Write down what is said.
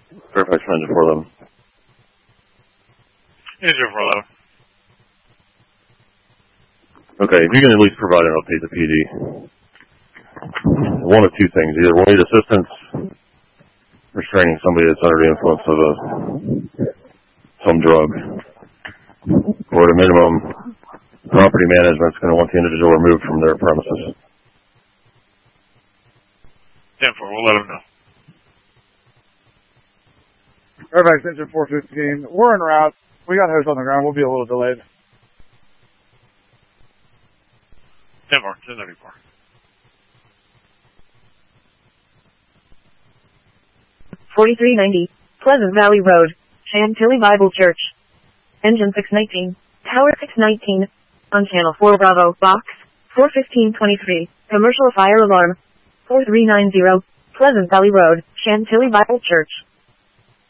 Fairfax Engine 411. Engine 411. Okay, if you can at least provide an update to PD. One of two things. Either we'll need assistance restraining somebody that's under the influence of some drug, or at a minimum, property management's going to want the individual removed from their premises. 10-4, we'll let them know. Fairfax Engine 415, we're en route. We got hose on the ground. We'll be a little delayed. 10-4, 1094. $43.90, Pleasant Valley Road, Chantilly Bible Church. Engine 619, Tower 619, on Channel 4 Bravo, Box 41523, Commercial Fire Alarm 4390, Pleasant Valley Road, Chantilly Bible Church.